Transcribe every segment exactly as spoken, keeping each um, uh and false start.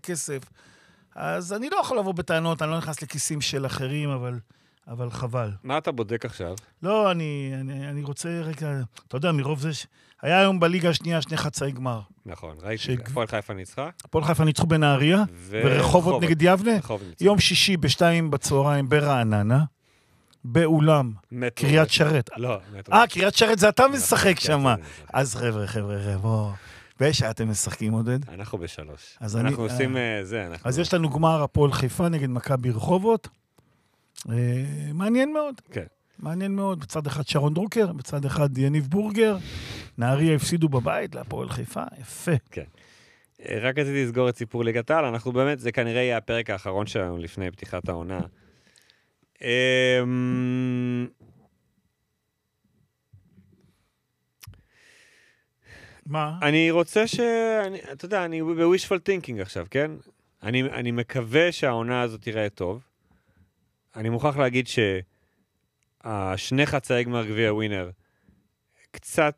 כסף. אז אני לא יכול לבוא בטענות, אני לא נכנס לכיסים של אחרים, אבל, אבל חבל. מה אתה בודק עכשיו? לא, אני, אני, אני רוצה רגע, אתה יודע, מרוב זה, ש... היה היום בליגה השנייה שני חצאי גמר. נכון, ראיתי, ש... הפועל חיפה ניצחה. הפועל חיפה ניצחו בנהריה, ו... ורחובות נגד יבנה. יום שישי בשתיים בצהריים ברעננה, באולם, קריית שרת. לא, אה, קריית שרת זה אתה משחק שם. אז חבר'ה, חבר'ה, חבר'ה, באישה אתם משחקים, עודד? אנחנו בשלוש. אנחנו אני, עושים uh, זה. אנחנו... אז יש לנו גמר הפועל חיפה נגד מכבי רחובות. Uh, מעניין מאוד. כן. מעניין מאוד. בצד אחד שרון דרוקר, בצד אחד יניב בורגר. נהריה הפסידו בבית להפועל חיפה. יפה. כן. רק רציתי לסגור את סיפור ליגת העל. אנחנו באמת, זה כנראה יהיה הפרק האחרון שלנו לפני פתיחת העונה. מה? אני רוצה ש... אני, אתה יודע, אני ב-wishful thinking עכשיו, כן? אני, אני מקווה שהעונה הזאת תראה טוב. אני מוכרח להגיד שהשני חצאי גמר גביע ווינר קצת...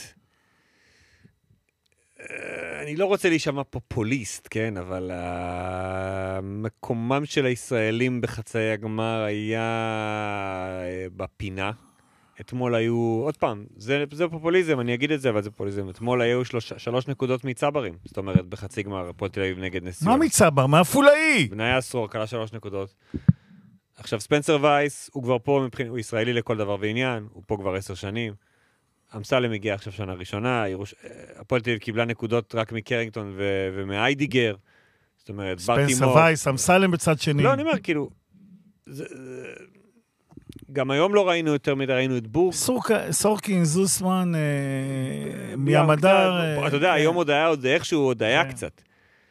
אני לא רוצה להישמע פופוליסט, כן? אבל מקומם של הישראלים בחצאי הגמר היה בפינה. אתמול היו, עוד פעם, זה, זה פופוליזם, אני אגיד את זה, אבל זה פופוליזם. אתמול היו שלוש, שלוש נקודות מצברים. זאת אומרת, בחצי גמר, הפועל תל אביב נגד נס ציונה. מה מצבר? מה אפולאי? בניה סרור, קלה שלוש נקודות. עכשיו, ספנסר וייס, הוא כבר פה, מבחין, הוא ישראלי לכל דבר ועניין, הוא פה כבר עשר שנים. אמסלם הגיע עכשיו שנה ראשונה, ירוש... הפועל תל אביב קיבלה נקודות רק מקרינגטון ו... ומאיידיגר. זאת אומרת, ספנסר וייס, אמסלם בצד שני. לא, אני אומר, כאילו, זה... גם היום לא ראינו יותר מדי, ראינו את בורג. סורקין, זוסמן, מימדר. אתה יודע, היום עוד היה, עוד איכשהו עוד היה קצת.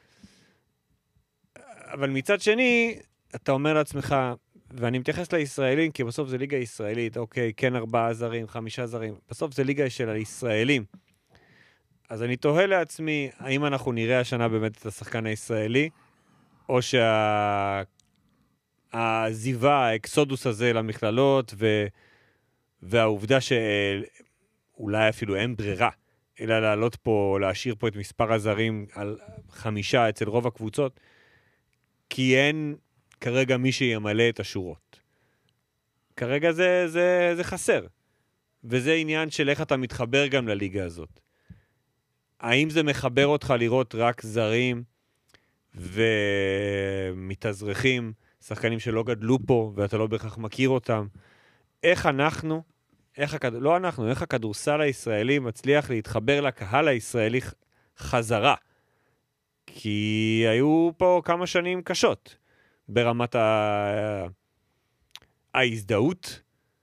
אבל מצד שני, אתה אומר לעצמך, ואני מתייחס לישראלים, כי בסוף זה ליגה ישראלית, אוקיי, כן ארבעה זרים, חמישה זרים, בסוף זה ליגה של הישראלים. אז אני תוהה לעצמי, האם אנחנו נראה השנה באמת את השחקן הישראלי, או שה... הזיבה, האקסודוס הזה למכללות, ו... והעובדה שאולי אפילו אין ברירה, אלא לעלות פה, להשאיר פה את מספר הזרים על חמישה אצל רוב הקבוצות, כי אין כרגע מי שימלא את השורות. כרגע זה, זה, זה חסר. וזה עניין של איך אתה מתחבר גם לליגה הזאת. האם זה מחבר אותך לראות רק זרים ומתאזרחים, שחקנים שלא גדלו פה, ואתה לא בהכרח מכיר אותם. איך אנחנו, איך הכד... לא אנחנו, איך הכדורסל הישראלי מצליח להתחבר לקהל הישראלי חזרה. כי היו פה כמה שנים קשות, ברמת ה... ההזדהות,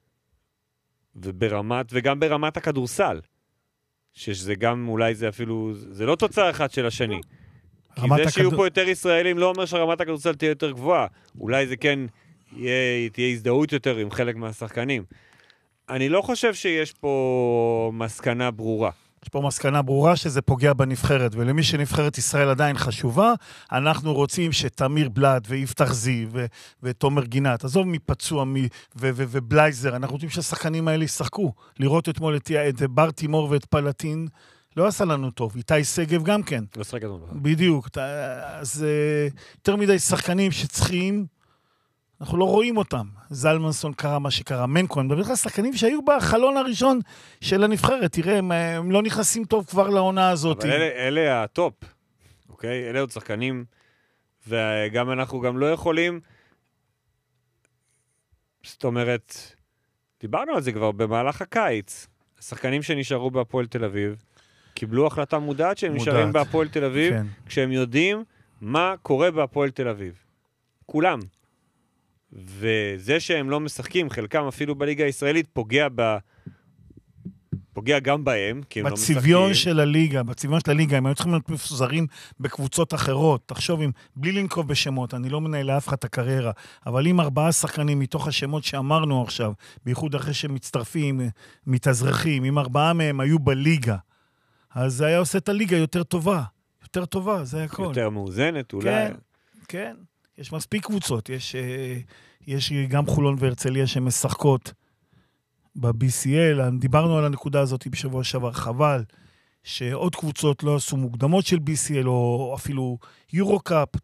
וברמת, וגם ברמת הכדורסל. שזה גם, אולי זה אפילו, זה לא תוצאה אחת של השני. כי זה הכדור... שיהיו פה יותר ישראלים לא אומר שרמת הכדורסל תהיה יותר גבוהה. אולי זה כן יהיה, תהיה הזדהות יותר עם חלק מהשחקנים. אני לא חושב שיש פה מסקנה ברורה. יש פה מסקנה ברורה שזה פוגע בנבחרת, ולמי שנבחרת ישראל עדיין חשובה, אנחנו רוצים שתמיר בלאט ויפתח זיו ו- ותומר גינת, עזוב מפצוע מ- ו- ו- ובלייזר, אנחנו רוצים שהשחקנים האלה ישחקו. לראות אתמול את, את בר תימור ואת פלטין, לא עשה לנו טוב. איתי סגב גם כן. לא שחק אדום. בדיוק. אז יותר מדי שחקנים שצריכים, אנחנו לא רואים אותם. זלמנסון קרה מה שקרה, מנקון, בדרך כלל שחקנים שהיו בחלון הראשון של הנבחרת, תראה, הם, הם לא נכנסים טוב כבר לעונה הזאת. אבל אלה, אלה הטופ, אוקיי? אלה עוד שחקנים, וגם אנחנו גם לא יכולים, זאת אומרת, דיברנו על זה כבר במהלך הקיץ, השחקנים שנשארו בהפועל תל אביב, קיבלו החלטה מודעת שהם מודעת. נשארים בהפועל תל אביב, כן. כשהם יודעים מה קורה בהפועל תל אביב. כולם. וזה שהם לא משחקים, חלקם אפילו בליגה הישראלית, פוגע ב... פוגע גם בהם, כי הם לא משחקים. בצביון של הליגה, בצביון של הליגה, הם היו צריכים להיות מפוזרים בקבוצות אחרות. תחשוב, אם, בלי לנקוב בשמות, אני לא מנהל לאף אחד את הקריירה, אבל אם ארבעה שחקנים מתוך השמות שאמרנו עכשיו, בייחוד אחרי שמצטרפים, מתאזרחים, אם ארבעה מהם היו בליגה, אז זה היה עושה את הליגה יותר טובה. יותר טובה, זה הכל. יותר מאוזנת, אולי. כן, כן. יש מספיק קבוצות, יש, יש גם חולון והרצליה שמשחקות ב-בי סי אל, דיברנו על הנקודה הזאת בשבוע שעבר, חבל שעוד קבוצות לא עשו מוקדמות של בי סי אל, או אפילו יורו-קאפ,